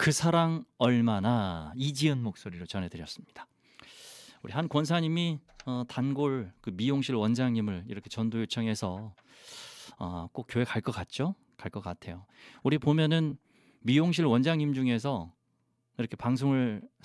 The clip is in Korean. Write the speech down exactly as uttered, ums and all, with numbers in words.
그 사랑 얼마나 이지은 목소리로 전해드렸습니다. 우리 한 권사님이 어, 단골 그 미용실 원장님을 이렇게 전도 요청해서 어, 꼭 교회 갈 것 같죠? 갈 것 같아요. 우리 보면은 미용실 원장님 중에서 이렇게 방송을